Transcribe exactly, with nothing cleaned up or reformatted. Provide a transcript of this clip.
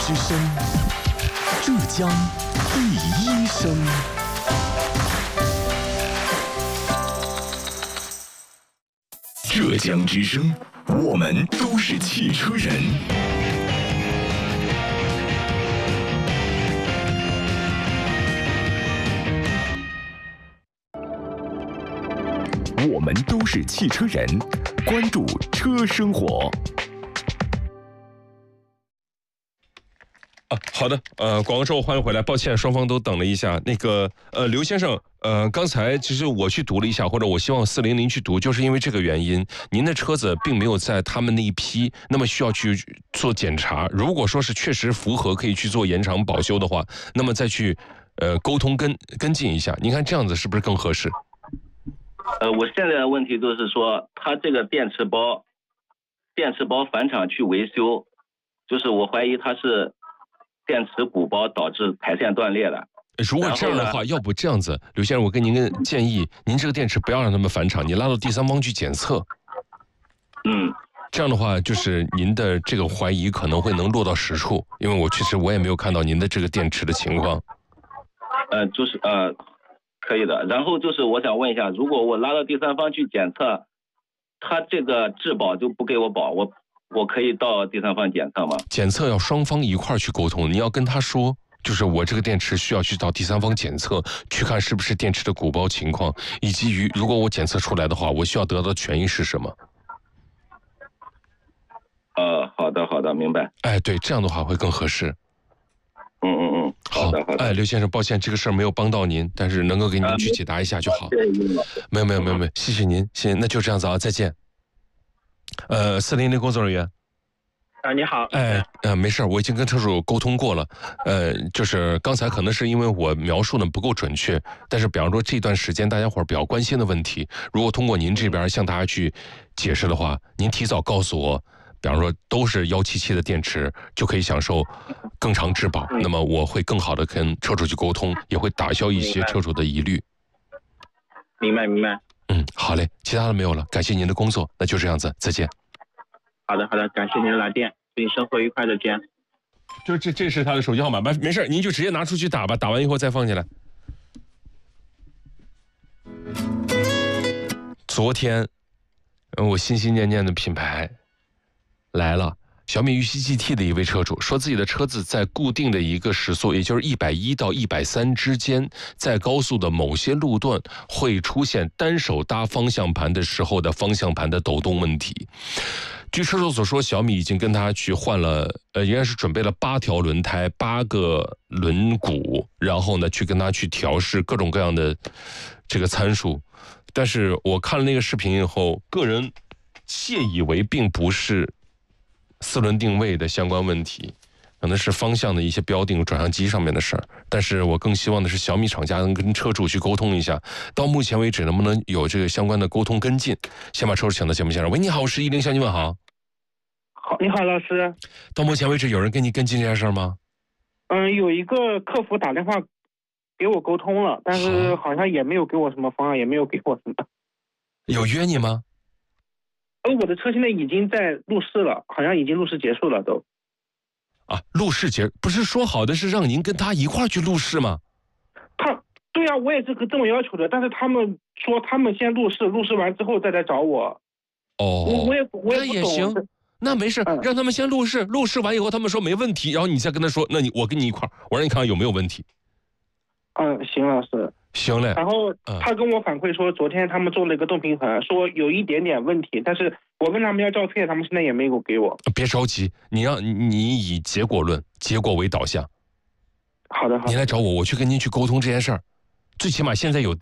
之声，浙江第一声。浙江之声，我们都是汽车人。我们都是汽车人，关注车生活。 啊，好的，呃，广告之后欢迎回来。抱歉，双方都等了一下。那个，呃，刘先生，呃，刚才其实我去读了一下，或者我希望四零零去读，就是因为这个原因，您的车子并没有在他们那一批，那么需要去做检查。如果说是确实符合，可以去做延长保修的话，那么再去呃沟通跟跟进一下。您看这样子是不是更合适？ 呃，我现在的问题就是说，它这个电池包，电池包返厂去维修，就是我怀疑它是电池鼓包导致排线断裂的。 如果这样的话，要不这样子，刘先生，我跟您个建议，您这个电池不要让他们返厂，你拉到第三方去检测。 嗯， 这样的话，就是您的这个怀疑可能会能落到实处，因为我确实我也没有看到您的这个电池的情况。 呃，就是呃。可以的，然后就是我想问一下，如果我拉到第三方去检测，他这个质保就不给我保，我我可以到第三方检测吗？ 检测要双方一块儿去沟通，你要跟他说，就是我这个电池需要去到第三方检测，去看是不是电池的鼓包情况，以及于如果我检测出来的话，我需要得到的权益是什么？ 呃，好的好的，明白。 哎，对，这样的话会更合适。 嗯嗯嗯，好的好的。 哎，刘先生，抱歉，这个事儿没有帮到您，但是能够给您去解答一下就好。没有没有没有没有，谢谢您，谢谢，那就这样子啊，再见。呃，四零零工作人员。 啊，你好。 哎，呃，没事，我已经跟车主沟通过了。呃，就是刚才可能是因为我描述的不够准确，但是比方说这段时间大家伙儿比较关心的问题，如果通过您这边向大家去解释的话，您提早告诉我。比方说都是幺七七的电池，就可以享受更长质保，那么我会更好的跟车主去沟通，也会打消一些车主的疑虑。 明白明白。 嗯，好嘞，其他的没有了，感谢您的工作，那就这样子，再见。 好的好的，感谢您的来电，祝你生活愉快，再见。 就这这是他的手机号码，没没事，您就直接拿出去打吧，打完以后再放进来。昨天，我心心念念的品牌。来了，小米玉溪 G T 的一位车主说，自己的车子在固定的一个时速，也就是一百一到一百三之间，在高速的某些路段会出现单手搭方向盘的时候的方向盘的抖动问题。据车主所说，小米已经跟他去换了，呃，应该是准备了八条轮胎、八个轮毂，然后呢，去跟他去调试各种各样的这个参数。但是我看了那个视频以后，个人窃以为并不是四轮定位的相关问题，可能是方向的一些标定转向机上面的事儿。但是我更希望的是小米厂家能跟车主去沟通一下，到目前为止能不能有这个相关的沟通跟进。先把车主请到节目现场。喂，你好，我是一零向你问好。 好，你好，老师。 到目前为止有人跟你跟进这件事吗？ 嗯，有一个客服打电话给我沟通了，但是好像也没有给我什么方案，也没有给我什么。 有约你吗？ 而我的车现在已经在路试了，好像已经路试结束了都。 啊，路试结不是说好的是让您跟他一块儿去路试吗？ 他对啊，我也是这么要求的，但是他们说他们先路试，路试完之后再来找我。 哦， 我我也我也不懂。 那也行，那没事，嗯、让他们先路试，路试完以后他们说没问题，然后你再跟他说，那你我跟你一块儿，我让你看看有没有问题。 嗯，行，老师。 行嘞。 然后他跟我反馈说，昨天他们做了一个动平衡，说有一点点问题，但是我问他们要照片，他们现在也没有给我。 别着急，你让你以结果论，结果为导向。 好的，好的。 你来找我，我去跟您去沟通这件事儿，最起码现在有